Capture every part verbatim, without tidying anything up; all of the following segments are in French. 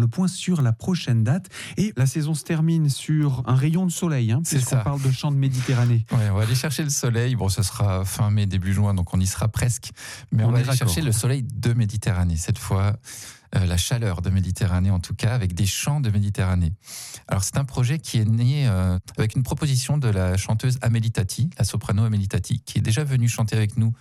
le point sur la prochaine date. Et la saison se termine sur un rayon de soleil, hein, C'est puisqu'on ça. parle de chants de Méditerranée. Ouais, on va aller chercher le soleil. Bon, ce sera fin mai, début juin, donc on y sera presque. Mais on, On va est aller raccord. chercher le soleil de Méditerranée. Cette fois, euh, la chaleur de Méditerranée, en tout cas, avec des chants de Méditerranée. Alors, c'est un projet qui est né euh, avec une proposition de la chanteuse Amélie Tati, la soprano Amélie Tati, qui est déjà venue chanter avec nous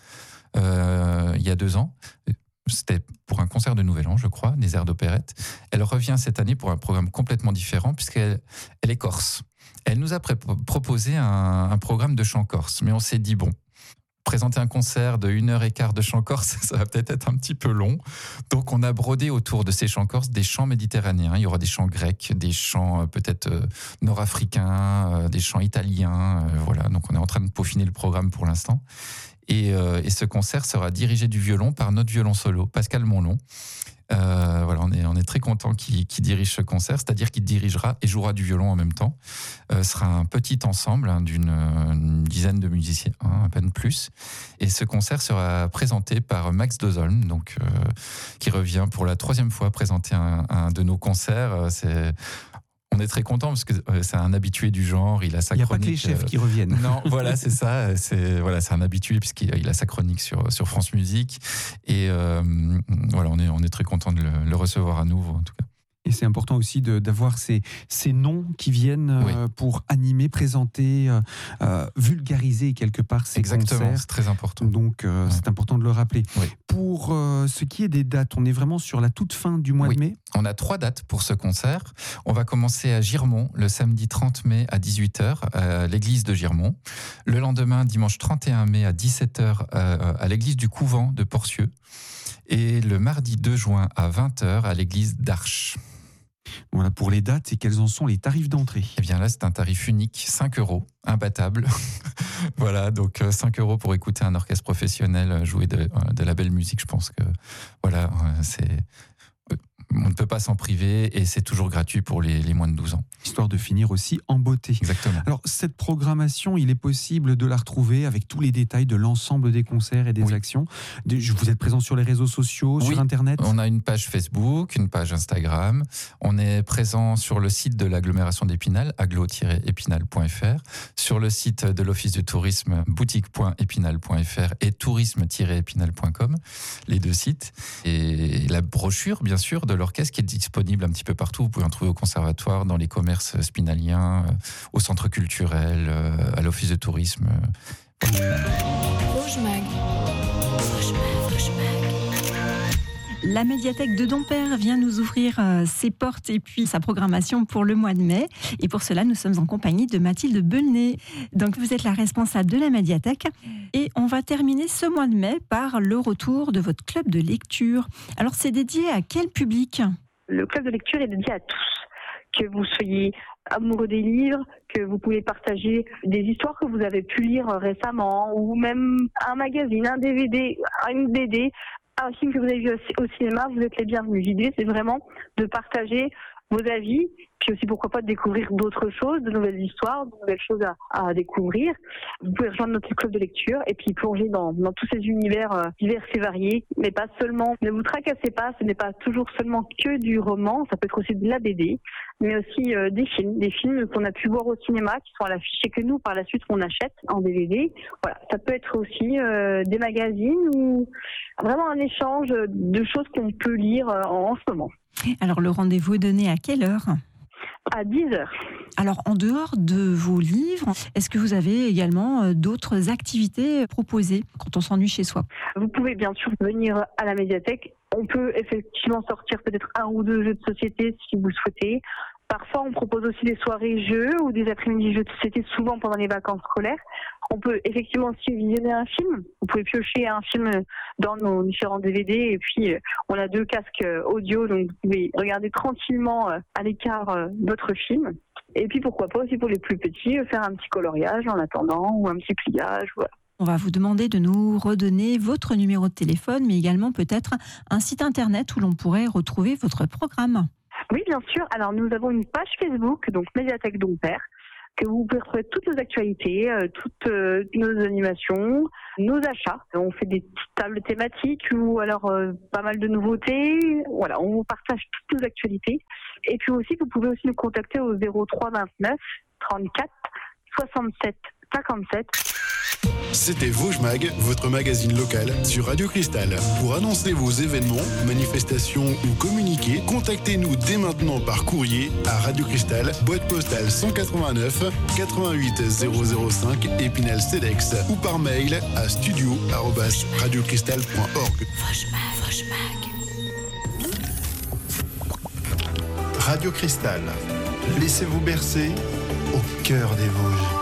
euh, il y a deux ans. C'était pour un concert de Nouvel An, je crois, des airs d'opérette. Elle revient cette année pour un programme complètement différent, puisqu'elle elle est corse. Elle nous a pré- proposé un, un programme de chant corse, mais on s'est dit, bon, présenter un concert de une heure et quart de chant corse, ça va peut-être être un petit peu long. Donc on a brodé autour de ces chants corses des chants méditerranéens. Il y aura des chants grecs, des chants euh, peut-être euh, nord-africains, euh, des chants italiens. Euh, voilà, donc on est en train de peaufiner le programme pour l'instant. Et, euh, et ce concert sera dirigé du violon par notre violon solo, Pascal Monlon. Euh, voilà, on est, on est très content qu'il, qu'il dirige ce concert, c'est-à-dire qu'il dirigera et jouera du violon en même temps. Euh, ce sera un petit ensemble hein, d'une une dizaine de musiciens, hein, à peine plus. Et ce concert sera présenté par Max Dozolm, donc euh, qui revient pour la troisième fois présenter un, un de nos concerts. C'est On est très content parce que c'est un habitué du genre, il a sa Il n'y a chronique. pas que les chefs euh, qui reviennent. Non, voilà, c'est ça. C'est voilà, c'est un habitué puisqu'il il a sa chronique sur sur France Musique et euh, voilà, on est on est très content de le, le recevoir à nouveau en tout cas. Et c'est important aussi de, d'avoir ces, ces noms qui viennent euh, Oui. pour animer, présenter, euh, euh, vulgariser quelque part ces Exactement, concerts. c'est très important. Donc euh, Ouais. c'est important de le rappeler. Oui. Pour euh, ce qui est des dates, on est vraiment sur la toute fin du mois Oui. de mai. On a trois dates pour ce concert. On va commencer à Girmont le samedi trente mai à dix-huit heures à l'église de Girmont. Le lendemain, dimanche trente et un mai à dix-sept heures à l'église du Couvent de Porcieux. Et le mardi deux juin à vingt heures à l'église d'Arches. Voilà pour les dates et quels en sont les tarifs d'entrée. Eh bien là, c'est un tarif unique, cinq euros, imbattable. Voilà, donc cinq euros pour écouter un orchestre professionnel jouer de, de la belle musique. Je pense que voilà, c'est, on ne peut pas s'en priver et c'est toujours gratuit pour les, les moins de douze ans. Histoire de finir aussi en beauté. Exactement. Alors cette programmation, il est possible de la retrouver avec tous les détails de l'ensemble des concerts et des Oui. actions. Vous êtes présent sur les réseaux sociaux, Oui. sur Internet. On a une page Facebook, une page Instagram. On est présent sur le site de l'agglomération d'Épinal, agglo tiret épinal point f r, sur le site de l'Office du tourisme, boutique point épinal point f r et tourisme tiret épinal point com, les deux sites. Et la brochure, bien sûr, de l'orchestre qui est disponible un petit peu partout. Vous pouvez en trouver au conservatoire, dans les commerces spinaliens, au centre culturel, à l'Office de tourisme. Rouge Mag. Rouge Mag. Rouge Mag. La médiathèque de Dompère vient nous ouvrir euh, ses portes et puis sa programmation pour le mois de mai. Et pour cela, nous sommes en compagnie de Mathilde Belnet. Donc, vous êtes la responsable de la médiathèque. Et on va terminer ce mois de mai par le retour de votre club de lecture. Alors, c'est dédié à quel public ? Le club de lecture est dédié à tous. Que vous soyez amoureux des livres, que vous pouvez partager des histoires que vous avez pu lire récemment, ou même un magazine, un D V D, une B D, un film que vous avez vu au cinéma, vous êtes les bienvenus. L'idée, c'est vraiment de partager vos avis, puis aussi pourquoi pas de découvrir d'autres choses, de nouvelles histoires, de nouvelles choses à, à découvrir. Vous pouvez rejoindre notre club de lecture et puis plonger dans, dans tous ces univers euh, divers et variés, mais pas seulement. Ne vous tracassez pas, ce n'est pas toujours seulement que du roman, ça peut être aussi de la B D, mais aussi euh, des films, des films qu'on a pu voir au cinéma, qui sont à l'affiche et que nous, par la suite, on achète en D V D. Voilà, ça peut être aussi euh, des magazines ou vraiment un échange de choses qu'on peut lire euh, en, en ce moment. Alors, le rendez-vous est donné à quelle heure ? À dix heures. Alors, en dehors de vos livres, est-ce que vous avez également d'autres activités proposées quand on s'ennuie chez soi ? Vous pouvez bien sûr venir à la médiathèque. On peut effectivement sortir peut-être un ou deux jeux de société si vous le souhaitez. Parfois, on propose aussi des soirées jeux ou des après-midi jeux de société, souvent pendant les vacances scolaires. On peut effectivement aussi visionner un film. Vous pouvez piocher un film dans nos différents D V D et puis on a deux casques audio, donc vous pouvez regarder tranquillement à l'écart votre film. Et puis pourquoi pas aussi pour les plus petits, faire un petit coloriage en attendant ou un petit pliage, voilà. On va vous demander de nous redonner votre numéro de téléphone, mais également peut-être un site internet où l'on pourrait retrouver votre programme. Oui, bien sûr. Alors, nous avons une page Facebook, donc Médiathèque Dompère. que vous pouvez retrouver toutes nos actualités, euh, toutes euh, nos animations, nos achats. On fait des petites tables thématiques ou alors euh, pas mal de nouveautés. Voilà, on vous partage toutes nos actualités. Et puis aussi, vous pouvez aussi nous contacter au zéro trois vingt-neuf trente-quatre soixante-sept cinquante-sept. C'était Vosges Mag, votre magazine local sur Radio Cristal. Pour annoncer vos événements, manifestations ou communiquer, contactez-nous dès maintenant par courrier à Radio Cristal, boîte postale cent quatre-vingt-neuf quatre-vingt-huit zéro zéro cinq Épinal Cedex ou par mail à studio arobase radiocristal point org. Radio Cristal. Laissez-vous bercer au cœur des Vosges.